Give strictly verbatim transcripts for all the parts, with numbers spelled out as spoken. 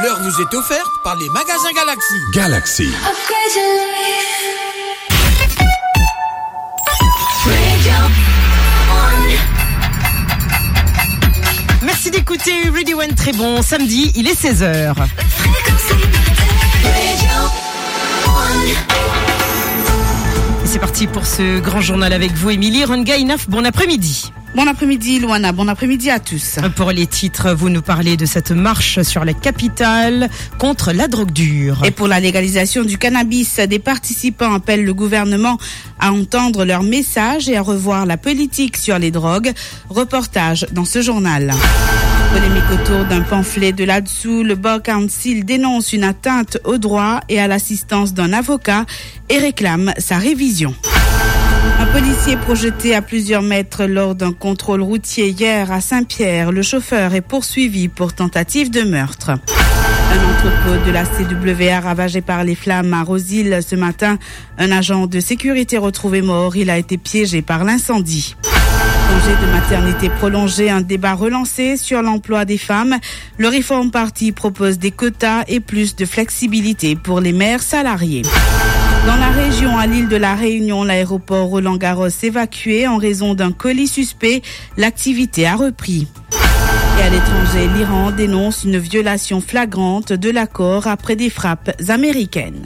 l'heure vous est offerte par les magasins Galaxy. Galaxy. Merci d'écouter Radio One, très bon samedi, il est seize heures. Et c'est parti pour ce grand journal avec vous, Émilie Rongainaf. Bon après-midi. Bon après-midi, Luana. Bon après-midi à tous. Pour les titres, vous nous parlez de cette marche sur la capitale contre la drogue dure. Et pour la légalisation du cannabis, des participants appellent le gouvernement à entendre leur message et à revoir la politique sur les drogues. Reportage dans ce journal. Polémique autour d'un pamphlet de là-dessous, le Bar Council dénonce une atteinte au droit et à l'assistance d'un avocat et réclame sa révision. Un policier projeté à plusieurs mètres lors d'un contrôle routier hier à Saint-Pierre. Le chauffeur est poursuivi pour tentative de meurtre. Un entrepôt de la C W A ravagé par les flammes à Rosil ce matin. Un agent de sécurité retrouvé mort. Il a été piégé par l'incendie. Congé de maternité prolongé, un débat relancé sur l'emploi des femmes. Le Reform Party propose des quotas et plus de flexibilité pour les mères salariées. Dans la région, à l'île de la Réunion, l'aéroport Roland-Garros évacué en raison d'un colis suspect. L'activité a repris. Et à l'étranger, l'Iran dénonce une violation flagrante de l'accord après des frappes américaines.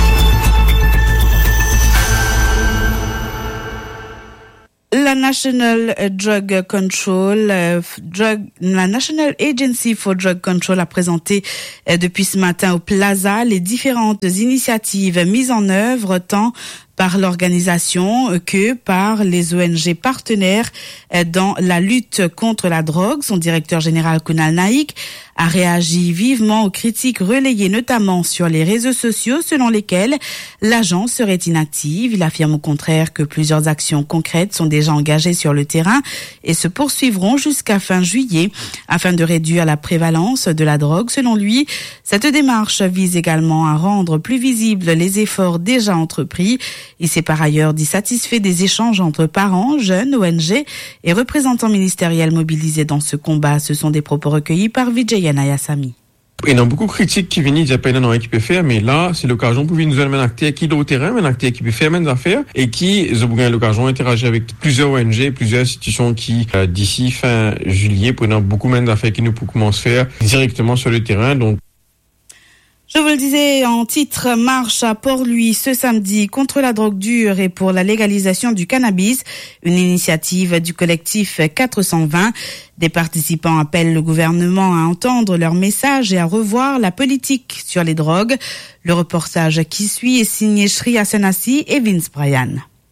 La National Drug Control, euh, Drug, la National Agency for Drug Control a présenté euh, depuis ce matin au Plaza les différentes initiatives mises en œuvre tant par l'organisation que par les O N G partenaires dans la lutte contre la drogue. Son directeur général, Kunal Naik, a réagi vivement aux critiques relayées notamment sur les réseaux sociaux selon lesquelles l'agence serait inactive. Il affirme au contraire que plusieurs actions concrètes sont déjà engagées sur le terrain et se poursuivront jusqu'à fin juillet afin de réduire la prévalence de la drogue. Selon lui, cette démarche vise également à rendre plus visibles les efforts déjà entrepris. Il s'est par ailleurs dit satisfait des échanges entre parents, jeunes, O N G et représentants ministériels mobilisés dans ce combat. Ce sont des propos recueillis par Vijay Nayasami. Il y a beaucoup de critiques qui viennent, ils appellent dans l'équipe faire, mais là, c'est l'occasion pour nous donner un acteur qui est au terrain, un acteur qui peut faire des affaires et qui, ont l'occasion d'interagir avec plusieurs O N G, plusieurs institutions qui, euh, d'ici fin juillet, prennent beaucoup d'affaires qui nous pourront commencer à faire directement sur le terrain. Donc, je vous le disais en titre, marche à Port-Louis ce samedi contre la drogue dure et pour la légalisation du cannabis, une initiative du collectif quatre cent vingt. Des participants appellent le gouvernement à entendre leur message et à revoir la politique sur les drogues. Le reportage qui suit est signé Shri Asenasi et Vince Bryan.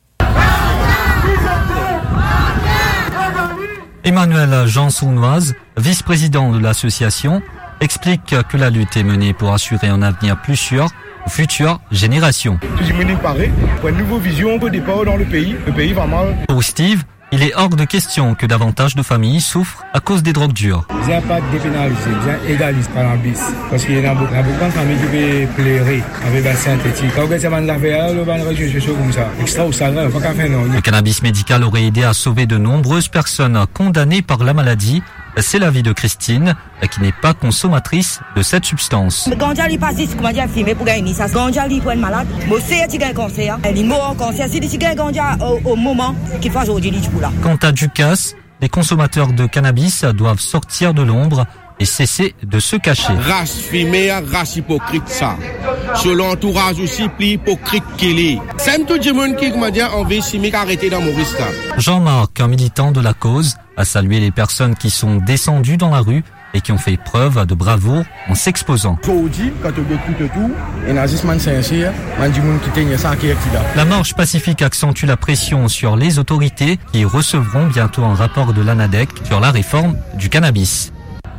Emmanuel Jean-Sounoise, vice-président de l'association, explique que la lutte est menée pour assurer un avenir plus sûr aux futures générations. Pour une nouvelle vision de départ dans le pays, le pays va mal. Pour Steve, il est hors de question que davantage de familles souffrent à cause des drogues dures. Il n'y a pas de dépénalisé, il y a égaliste par l'ambis. Parce qu'il y a beaucoup de familles qui veulent pleurer avec la synthétique. Quand on a l'affaire, on va réagir sur comme ça. Extra ou ça, on va pas faire non. Le cannabis médical aurait aidé à sauver de nombreuses personnes condamnées par la maladie. C'est l'avis de Christine, qui n'est pas consommatrice de cette substance. Quant à Ducasse, les consommateurs de cannabis doivent sortir de l'ombre et cesser de se cacher. Race fumée, race hypocrite ça. Sur l'entourage aussi, plus hypocrite qu'il est. C'est tout le monde qui m'a dit envie de arrêter dans Maurice là. Jean-Marc, un militant de la cause, a salué les personnes qui sont descendues dans la rue et qui ont fait preuve de bravoure en s'exposant. La marche pacifique accentue la pression sur les autorités qui recevront bientôt un rapport de l'ANADEC sur la réforme du cannabis.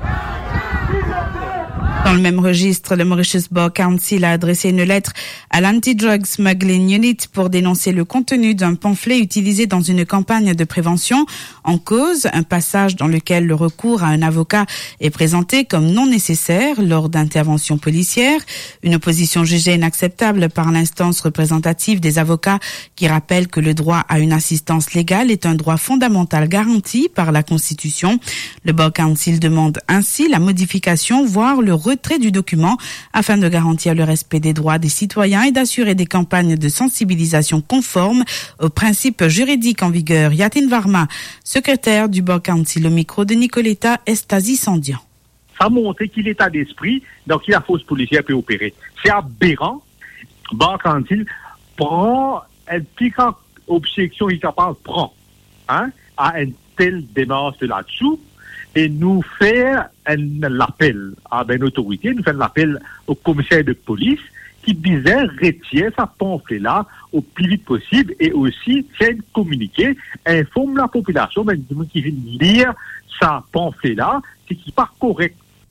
Dans le même registre, le Mauritius Bar Council a adressé une lettre à l'Anti-Drug Smuggling Unit pour dénoncer le contenu d'un pamphlet utilisé dans une campagne de prévention. En cause, un passage dans lequel le recours à un avocat est présenté comme non nécessaire lors d'interventions policières. Une opposition jugée inacceptable par l'instance représentative des avocats qui rappelle que le droit à une assistance légale est un droit fondamental garanti par la Constitution. Le Bar Council demande ainsi la modification, voire le retrait retrait du document afin de garantir le respect des droits des citoyens et d'assurer des campagnes de sensibilisation conformes aux principes juridiques en vigueur. Yatin Varma, secrétaire du Bar Council, au micro de Nicoletta Estasi-Sandian. Ça montre qu'il est état d'esprit, donc il a force policière peut opérer. C'est aberrant. Bar Council prend une petite objection, il capable prend, hein, à une telle démarche là-dessous, et nous faire un appel à une autorité, nous faire l'appel au commissaire de police, qui disait retire sa pamphlet-là au plus vite possible, et aussi faire un communiqué, informe la population, ben, qui vient lire sa pamphlet-là, c'est qui n'est pas correct.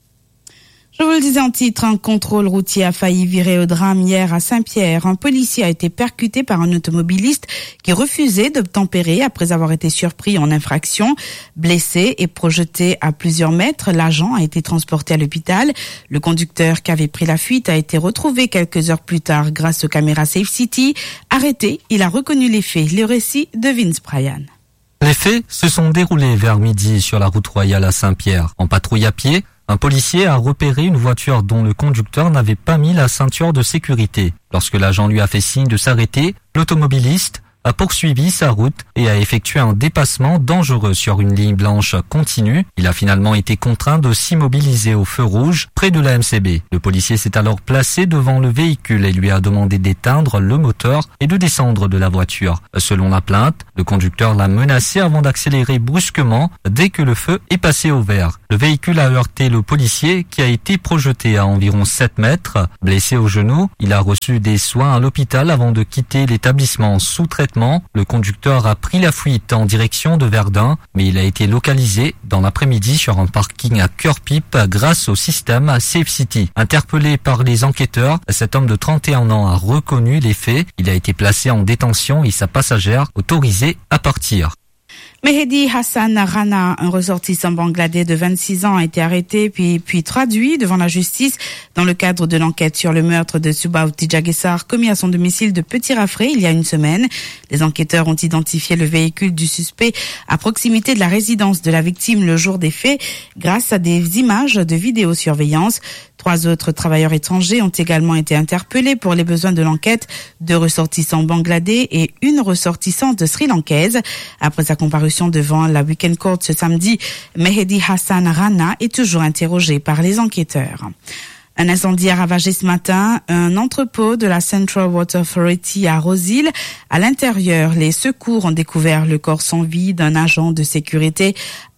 Je vous le disais en titre, un contrôle routier a failli virer au drame hier à Saint-Pierre. Un policier a été percuté par un automobiliste qui refusait d'obtempérer après avoir été surpris en infraction. Blessé et projeté à plusieurs mètres, l'agent a été transporté à l'hôpital. Le conducteur qui avait pris la fuite a été retrouvé quelques heures plus tard grâce aux caméras Safe City. Arrêté, il a reconnu les faits. Le récit de Vince Bryan. Les faits se sont déroulés vers midi sur la route royale à Saint-Pierre. En patrouille à pied, un policier a repéré une voiture dont le conducteur n'avait pas mis la ceinture de sécurité. Lorsque l'agent lui a fait signe de s'arrêter, l'automobiliste a poursuivi sa route et a effectué un dépassement dangereux sur une ligne blanche continue. Il a finalement été contraint de s'immobiliser au feu rouge près de la M C B. Le policier s'est alors placé devant le véhicule et lui a demandé d'éteindre le moteur et de descendre de la voiture. Selon la plainte, le conducteur l'a menacé avant d'accélérer brusquement dès que le feu est passé au vert. Le véhicule a heurté le policier qui a été projeté à environ sept mètres. Blessé au genou, il a reçu des soins à l'hôpital avant de quitter l'établissement sous traitement. Le conducteur a pris la fuite en direction de Verdun, mais il a été localisé dans l'après-midi sur un parking à Cœur-Pipe grâce au système Safe City. Interpellé par les enquêteurs, cet homme de trente et un ans a reconnu les faits. Il a été placé en détention et sa passagère autorisée à partir. Mehdi Hassan Rana, un ressortissant bangladais de vingt-six ans, a été arrêté puis, puis traduit devant la justice dans le cadre de l'enquête sur le meurtre de Subauti Jagesar commis à son domicile de Petit Rafré il y a une semaine. Les enquêteurs ont identifié le véhicule du suspect à proximité de la résidence de la victime le jour des faits grâce à des images de vidéosurveillance. Trois autres travailleurs étrangers ont également été interpellés pour les besoins de l'enquête, deux ressortissants bangladais et une ressortissante sri-lankaise. Après sa comparution devant la Weekend Court ce samedi, Mehdi Hassan Rana est toujours interrogé par les enquêteurs. Un incendie a ravagé ce matin un entrepôt de la Central Water Authority à Rosehill. À l'intérieur, les secours ont découvert le corps sans vie d'un agent de sécurité,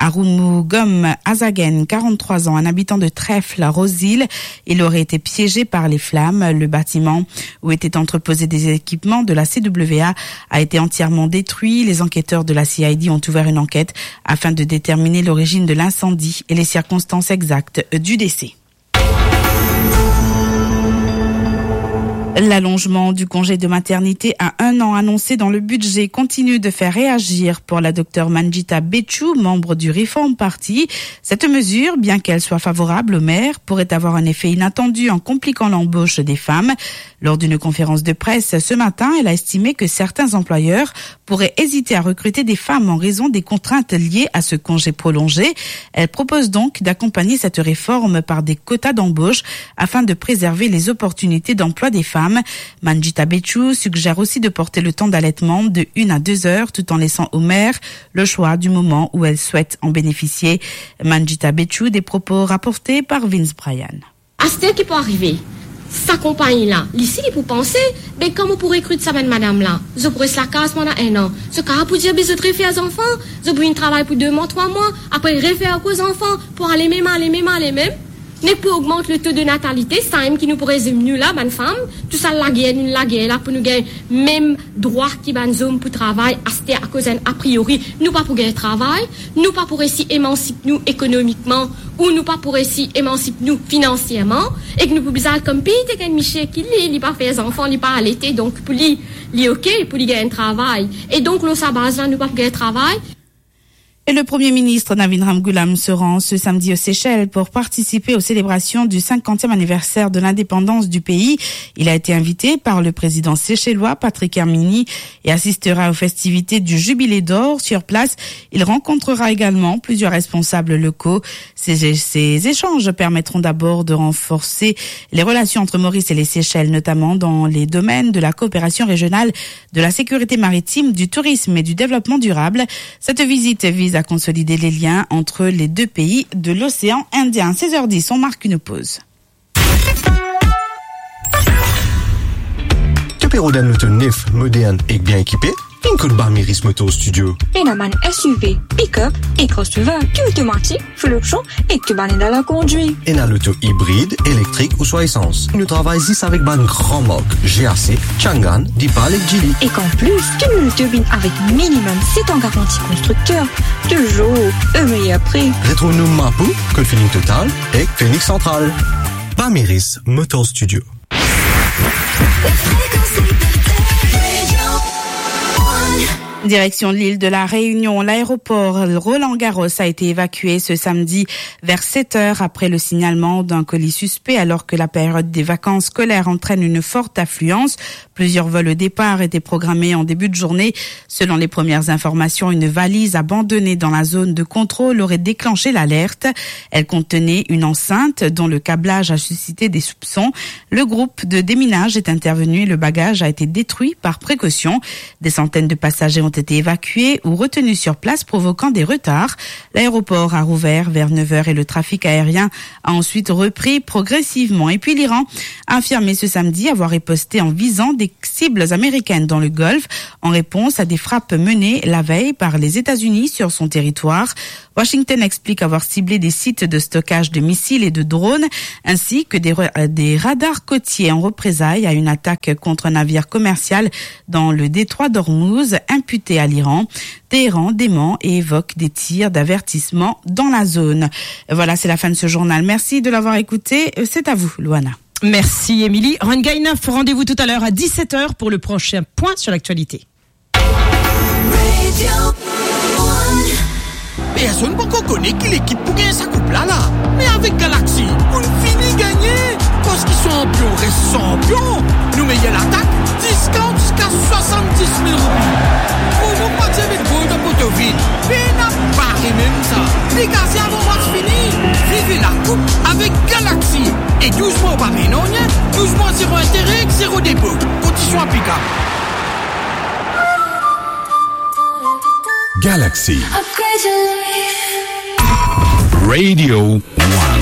Arumugum Azagen, quarante-trois ans, un habitant de Trèfle à Rosehill. Il aurait été piégé par les flammes. Le bâtiment où étaient entreposés des équipements de la C W A a été entièrement détruit. Les enquêteurs de la C I D ont ouvert une enquête afin de déterminer l'origine de l'incendie et les circonstances exactes du décès. L'allongement du congé de maternité à un an annoncé dans le budget continue de faire réagir pour la docteure Manjita Betchou, membre du Reform Party. Cette mesure, bien qu'elle soit favorable aux mères, pourrait avoir un effet inattendu en compliquant l'embauche des femmes. Lors d'une conférence de presse ce matin, elle a estimé que certains employeurs pourraient hésiter à recruter des femmes en raison des contraintes liées à ce congé prolongé. Elle propose donc d'accompagner cette réforme par des quotas d'embauche afin de préserver les opportunités d'emploi des femmes. Manjita Betchou suggère aussi de porter le temps d'allaitement de une à deux heures tout en laissant aux mères le choix du moment où elles souhaitent en bénéficier. Manjita Betchou, des propos rapportés par Vince Bryan. À ce qui peut arriver, sa compagne là, ici il peut penser, mais comment pour recruter ça madame là, je pourrais se la casse pendant un an. Ce cas pour dire, je vais faire aux enfants, je pourrais travailler pour deux mois, trois mois, après refaire aux enfants pour aller même, aller même, aller même. Mais pour augmenter le taux de natalité, ça même qui nous pourrait nous là, bonne femme, tout ça la guerre, nous la guerre là pour nous gagner même droit qui ban homme pour travail, à à cause a priori, nous pas pour gagner travail, nous pas pour essayer émanciper nous économiquement ou nous pas pour essayer émanciper nous financièrement et que nous pouvons bizarre comme pire que Michel qui lui, il pas fait les enfants, il pas allaité donc pour lui, lui OK pour lui gagner un travail. Et donc là sa base là nous pas pour gagner travail. Et le Premier ministre Navin Ramgoolam se rend ce samedi aux Seychelles pour participer aux célébrations du cinquantième anniversaire de l'indépendance du pays. Il a été invité par le président séchellois Patrick Hermini et assistera aux festivités du Jubilé d'Or. Sur place, il rencontrera également plusieurs responsables locaux. Ces, ces échanges permettront d'abord de renforcer les relations entre Maurice et les Seychelles, notamment dans les domaines de la coopération régionale, de la sécurité maritime, du tourisme et du développement durable. Cette visite vise à consolider les liens entre les deux pays de l'océan Indien. seize heures dix, on marque une pause. Tu peux rouler un auto neuf, moderne et bien équipé? Une coup de Bamiris Motor Studio. Et un S U V, pick-up et crossover qui automatique, fluctuant et que ban dans la conduite. Et un auto hybride, électrique ou soit essence. Nous travaillons ici avec ban grand marque G A C, Changan, Dipal et Geely. Et qu'en plus, tu nous le turbines avec minimum sept ans garantie constructeur. Toujours un meilleur prix. Retrouve-nous Mapou, Code Feeling Total et Phoenix Central. Bamiris Motor Studio. Direction l'île de la Réunion, l'aéroport Roland-Garros a été évacué ce samedi vers sept heures après le signalement d'un colis suspect alors que la période des vacances scolaires entraîne une forte affluence. Plusieurs vols au départ étaient programmés en début de journée. Selon les premières informations, une valise abandonnée dans la zone de contrôle aurait déclenché l'alerte. Elle contenait une enceinte dont le câblage a suscité des soupçons. Le groupe de déminage est intervenu et le bagage a été détruit par précaution. Des centaines de passagers ont été évacués ou retenus sur place, provoquant des retards. L'aéroport a rouvert vers neuf heures et le trafic aérien a ensuite repris progressivement. Et puis l'Iran a affirmé ce samedi avoir riposté en visant des cibles américaines dans le Golfe en réponse à des frappes menées la veille par les États-Unis sur son territoire. Washington explique avoir ciblé des sites de stockage de missiles et de drones ainsi que des, des radars côtiers en représailles à une attaque contre un navire commercial dans le détroit d'Ormuz imputé à l'Iran. Téhéran dément et évoque des tirs d'avertissement dans la zone. Voilà, c'est la fin de ce journal. Merci de l'avoir écouté. C'est à vous, Luana. Merci, Émilie. Rangaina, rendez-vous tout à l'heure à dix-sept heures pour le prochain point sur l'actualité. Personne ne connaît qui l'équipe pour gagner sa coupe là, là. Mais avec Galaxy, on finit gagner. Parce qu'ils sont champions, restent champions. Nous meilleurs l'attaque, discount jusqu'à soixante-dix mille roupies. Pour nous, pas de goal de Potoville. Mais n'a pas même ça. Dégagez avant match fini. Vivez la coupe avec Galaxy. Et douze mois au Paris-Non, douze mois zéro intérêt, zéro dépôt. Condition applicable. Galaxy. Radio One.